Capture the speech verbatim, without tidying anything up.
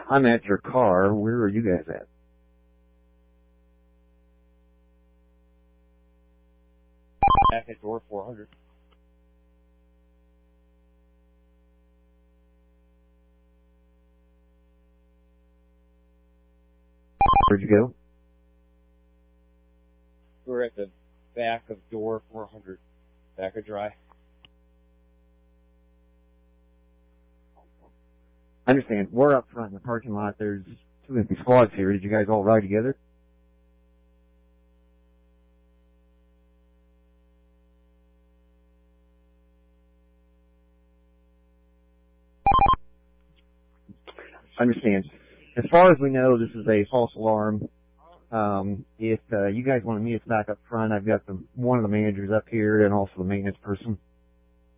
I'm at your car. Where are you guys at? Back at door four hundred. Where'd you go? We're at the back of door four hundred. Back of dry. I understand. We're up front in the parking lot. There's two empty squads here. Did you guys all ride together? I understand. As far as we know, this is a false alarm. Um, if uh, you guys want to meet us back up front, I've got the, one of the managers up here and also the maintenance person.